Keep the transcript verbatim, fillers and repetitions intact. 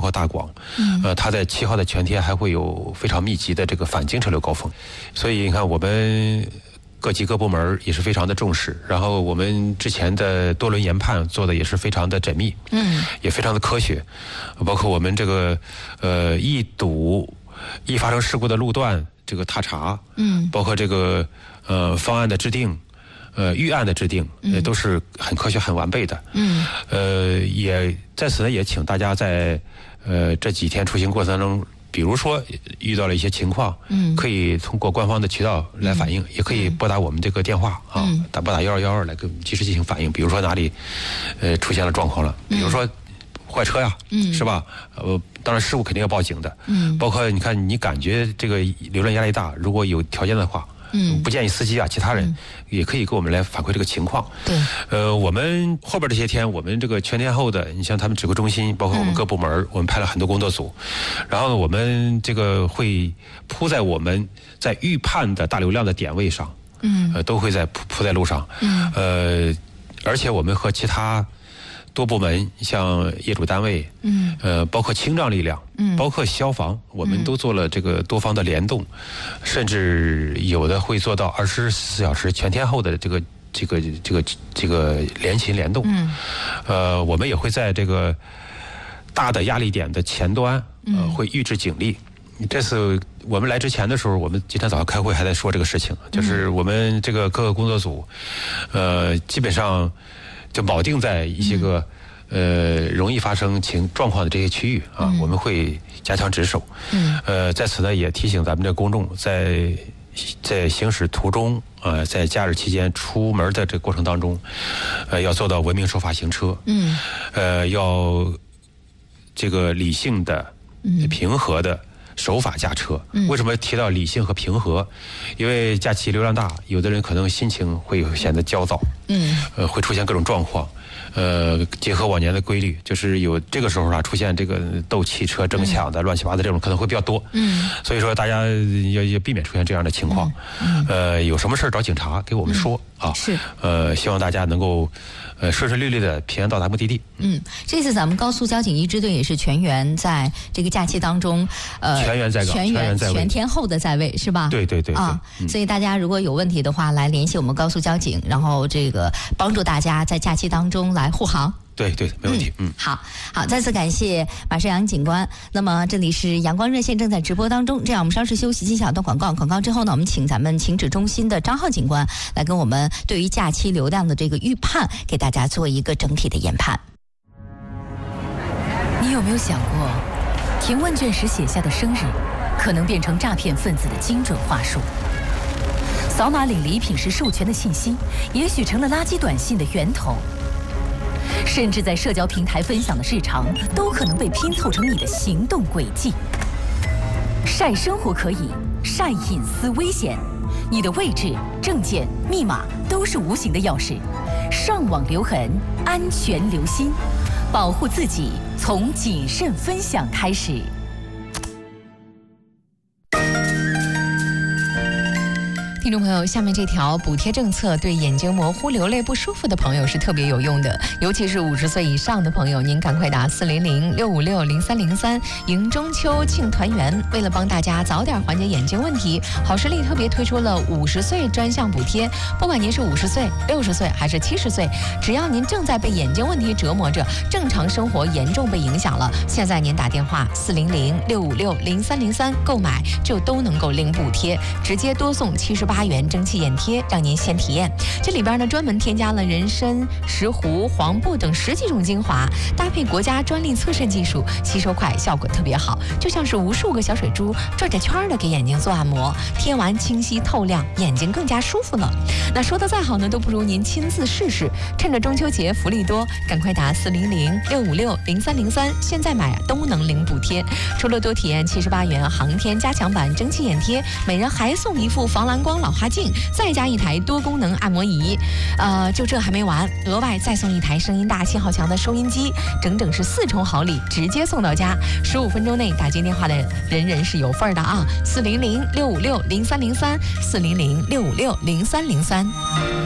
和大广，嗯，呃，它在七号的全天还会有非常密集的这个反京车流高峰，所以你看我们各级各部门也是非常的重视，然后我们之前的多轮研判做的也是非常的缜密，嗯，也非常的科学，包括我们这个呃易堵、易发生事故的路段这个踏查，嗯，包括这个呃方案的制定。呃，预案的制定，呃，都是很科学、很完备的。嗯，呃，也在此呢，也请大家在呃这几天出行过程当中，比如说遇到了一些情况，嗯，可以通过官方的渠道来反映，嗯、也可以拨打我们这个电话啊，嗯、打拨打幺二幺二来给我们及时进行反映。比如说哪里呃出现了状况了，比如说坏车呀，嗯，是吧？呃，当然事故肯定要报警的。嗯，包括你看，你感觉这个流量压力大，如果有条件的话。嗯，不建议司机啊，其他人也可以给我们来反馈这个情况。对，呃，我们后边这些天，我们这个全天候的，你像他们指挥中心，包括我们各部门，嗯、我们派了很多工作组，然后呢，我们这个会铺在我们在预判的大流量的点位上，嗯，呃，都会在铺铺在路上，嗯，呃，而且我们和其他多部门，像业主单位，嗯，呃，包括清障力量，嗯，包括消防，我们都做了这个多方的联动，嗯、甚至有的会做到二十四小时全天候的这个这个这个这个联勤联动，嗯，呃，我们也会在这个大的压力点的前端，呃，会预置警力。这次我们来之前的时候，我们今天早上开会还在说这个事情，就是我们这个各个工作组，呃，基本上。就铆定在一些个、嗯、呃容易发生情状况的这些区域啊，嗯、我们会加强值守。嗯，呃，在此呢也提醒咱们的公众，在在行驶途中，呃，在假日期间出门的这个过程当中，呃，要做到文明守法行车。嗯，呃，要这个理性的、平和的。守法驾车，为什么提到理性和平和？因为假期流量大，有的人可能心情会显得焦躁，嗯，呃，会出现各种状况。呃，结合往年的规律，就是有这个时候啊出现这个斗汽车争抢的、嗯、乱七八糟这种可能会比较多，嗯，所以说大家要要避免出现这样的情况。嗯，呃，有什么事找警察给我们说、嗯、啊，是，呃，希望大家能够。呃，顺顺利利的平安到达目的地。嗯， 这次咱们高速交警一支队也是全员在这个假期当中，呃， 全员在岗， 全员全天候的在位，是吧？ 对对对啊，嗯、所以大家如果有问题的话，来联系我们高速交警，然后这个帮助大家在假期当中来护航。 对对，没问题。嗯， 嗯好好，再次感谢马世阳警官。那么这里是阳光热线正在直播当中，这样我们稍事休息，进小段广告。广告之后呢，我们请咱们情指中心的张浩警官来跟我们对于假期流量的这个预判，给大家做一个整体的研判。 你有没有想过，填问卷时写下的生日，可能变成诈骗分子的精准话术？扫码领礼品时授权的信息，也许成了垃圾短信的源头。甚至在社交平台分享的日常，都可能被拼凑成你的行动轨迹。晒生活可以，晒隐私危险。你的位置、证件、密码都是无形的钥匙。上网留痕，安全留心，保护自己，从谨慎分享开始。 听众朋友，下面这条补贴政策对眼睛模糊、流泪不舒服的朋友是特别有用的，尤其是五十岁以上的朋友，您赶快打四零零六五六零三零三，迎中秋庆团圆。为了帮大家早点缓解眼睛问题，好视力特别推出了五十岁专项补贴。不管您是五十岁、六十岁还是七十岁，只要您正在被眼睛问题折磨着，正常生活严重被影响了，现在您打电话四零零六五六零三零三购买，就都能够领补贴，直接多送七十八元蒸汽眼贴，让您先体验。这里边呢专门添加了人参、石斛、黄布等十几种精华，搭配国家专利测试技术，吸收快，效果特别好，就像是无数个小水珠转着圈的给眼睛做按摩，贴完清晰透亮，眼睛更加舒服了。那说的再好呢，都不如您亲自试试。趁着中秋节福利多，赶快打四零零六五六零三零三，现在买都能领补贴。除了多体验七十八元航天加强版蒸汽眼贴，每人还送一副防蓝光老花镜，再加一台多功能按摩仪。呃，就这还没完，额外再送一台声音大、信号强的收音机，整整是四重好礼，直接送到家。十五分钟内打进电话的人人是有份的啊！四零零六五六零三零三，四零零六五六零三零三。